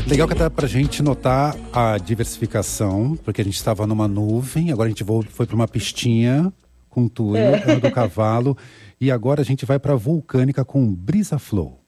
Legal que dá pra gente notar a diversificação, porque a gente estava numa nuvem, agora a gente foi para uma pistinha com Túlio, Ano do Cavalo, e agora a gente vai pra Vulcânica com Brisa Flow.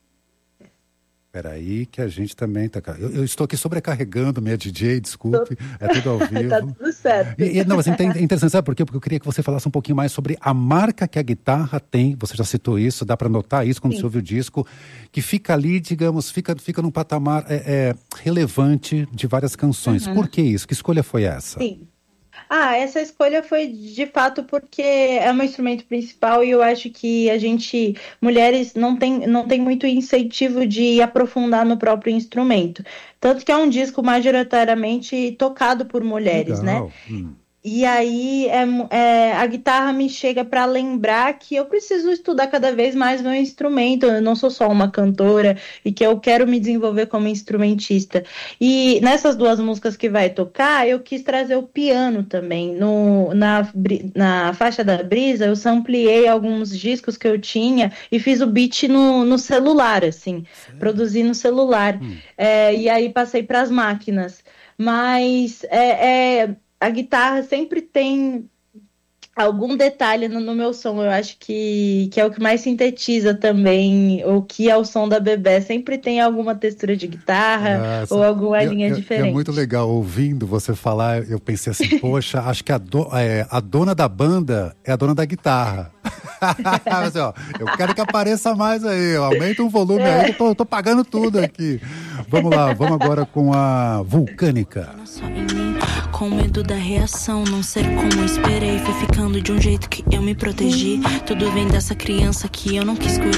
Peraí, que a gente também tá... Eu estou aqui sobrecarregando minha DJ, desculpe, é tudo ao vivo. Tá tudo certo. Não, mas é interessante, sabe por quê? Porque eu queria que você falasse um pouquinho mais sobre a marca que a guitarra tem, você já citou isso, dá para notar isso quando você ouve o disco, que fica ali, digamos, fica num patamar relevante de várias canções. Por que isso? Que escolha foi essa? Sim. Essa escolha foi de fato porque é o meu instrumento principal e eu acho que a gente, mulheres, não tem muito incentivo de aprofundar no próprio instrumento. Tanto que é um disco majoritariamente tocado por mulheres, Legal. né? E aí a guitarra me chega para lembrar que eu preciso estudar cada vez mais meu instrumento. Eu não sou só uma cantora e que eu quero me desenvolver como instrumentista. E nessas duas músicas que vai tocar, eu quis trazer o piano também. Na faixa da Brisa, eu sampleei alguns discos que eu tinha e fiz o beat no celular, assim, produzi no celular. E aí passei para as máquinas. Mas a guitarra sempre tem algum detalhe no meu som. Eu acho que é o que mais sintetiza também o que é o som da Bebê. Sempre tem alguma textura de guitarra ou alguma linha diferente. É muito legal ouvindo você falar. Eu pensei assim, poxa, acho que a dona da banda é a dona da guitarra. Mas, ó, eu quero que apareça mais aí, aumenta o volume aí, que eu tô pagando tudo aqui. Vamos lá, vamos agora com a Vulcânica. Com medo da reação, não ser como eu esperei. Foi ficando de um jeito que eu me protegi. Tudo vem dessa criança que eu não quis curar.